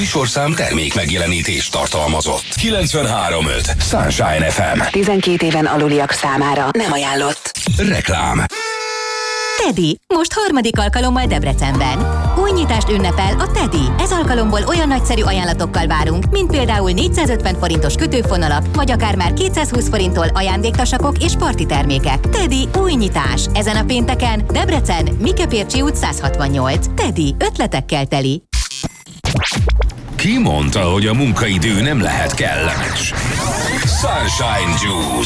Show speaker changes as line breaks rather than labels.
műsorszám termék megjelenítés tartalmazott. 93.5 Sunshine FM.
12 éven aluliak számára nem ajánlott.
Reklám.
Teddy, most harmadik alkalommal Debrecenben. Új nyitást ünnepel a Teddy. Ez alkalomból olyan nagyszerű ajánlatokkal várunk, mint például 450 forintos kötőfonalak, vagy akár már 220 forinttól ajándéktasakok és parti termékek. Teddy új nyitás. Ezen a pénteken Debrecen, Mikepércsi út 168. Teddy, ötletekkel teli.
Ki mondta, hogy a munkaidő nem lehet kellemes? Sunshine Juice.